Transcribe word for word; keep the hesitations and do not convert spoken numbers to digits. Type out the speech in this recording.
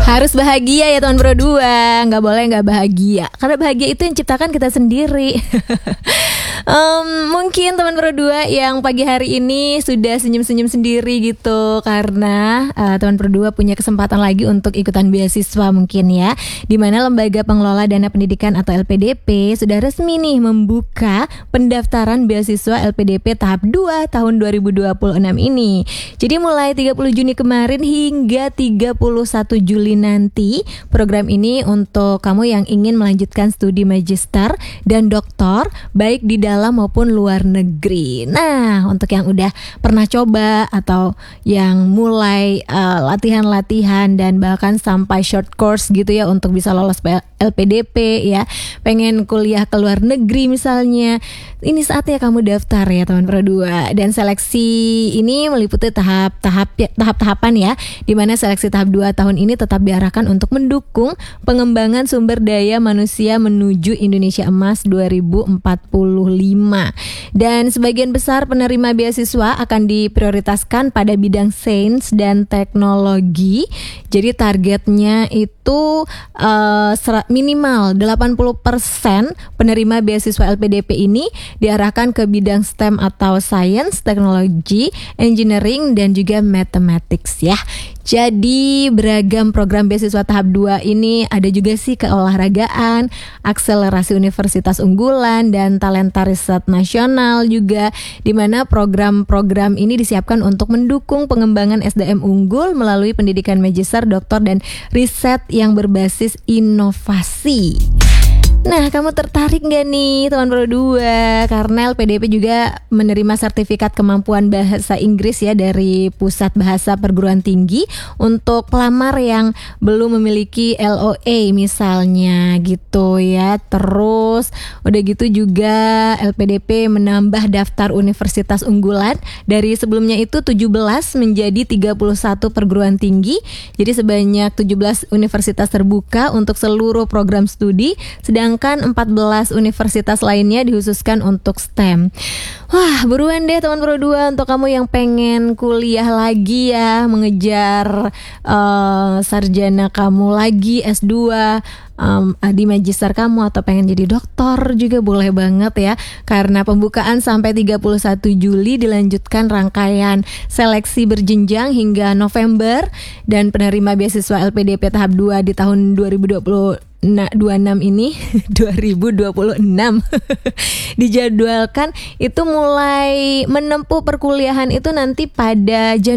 Harus bahagia ya teman Pro dua, nggak boleh nggak bahagia. Karena bahagia itu yang ciptakan kita sendiri. um, Mungkin teman Pro dua yang pagi hari ini sudah senyum-senyum sendiri gitu, karena uh, teman Pro dua punya kesempatan lagi untuk ikutan beasiswa mungkin ya, dimana Lembaga Pengelola Dana Pendidikan atau L P D P sudah resmi nih membuka pendaftaran beasiswa L P D P tahap dua tahun dua ribu dua puluh enam ini. Jadi mulai tiga puluh Juni kemarin hingga tiga puluh satu Juli nanti, program ini untuk kamu yang ingin melanjutkan studi magister dan doktor baik di dalam maupun luar negeri. Nah, untuk yang udah pernah coba atau yang mulai uh, latihan-latihan dan bahkan sampai short course gitu ya untuk bisa lolos L P D P ya, pengen kuliah ke luar negeri misalnya, ini saatnya kamu daftar ya teman Pro dua. Dan seleksi ini meliputi tahap-tahap tahap-tahapan ya, di mana seleksi tahap dua tahun ini tetap diarahkan untuk mendukung pengembangan sumber daya manusia menuju Indonesia Emas dua ribu empat puluh lima. Dan sebagian besar penerima beasiswa akan diprioritaskan pada bidang sains dan teknologi. Jadi targetnya itu uh, minimal delapan puluh persen penerima beasiswa L P D P ini diarahkan ke bidang STEM atau science, teknologi, engineering, dan juga mathematics ya. Jadi beragam program beasiswa tahap dua ini ada juga sih keolahragaan, akselerasi universitas unggulan, dan talenta riset nasional juga, di mana program-program ini disiapkan untuk mendukung pengembangan S D M unggul melalui pendidikan magister, doktor, dan riset yang berbasis inovasi. Nah, kamu tertarik gak nih teman Pro dua? Karena L P D P juga menerima sertifikat kemampuan bahasa Inggris ya dari Pusat Bahasa Perguruan Tinggi untuk pelamar yang belum memiliki L O A misalnya gitu ya. Terus udah gitu juga L P D P menambah daftar universitas unggulan dari sebelumnya itu tujuh belas menjadi tiga puluh satu perguruan tinggi. Jadi sebanyak tujuh belas universitas terbuka untuk seluruh program studi, sedang kan empat belas universitas lainnya dikhususkan untuk STEM. Wah, buruan deh teman Pro dua untuk kamu yang pengen kuliah lagi ya, mengejar uh, sarjana kamu lagi S dua um, di magister kamu, atau pengen jadi doktor juga boleh banget ya. Karena pembukaan sampai tiga puluh satu Juli, dilanjutkan rangkaian seleksi berjenjang hingga November, dan penerima beasiswa L P D P tahap dua di tahun dua ribu dua puluh Nah, dua puluh enam ini dua ribu dua puluh enam dijadwalkan itu mulai menempuh perkuliahan itu nanti pada Januari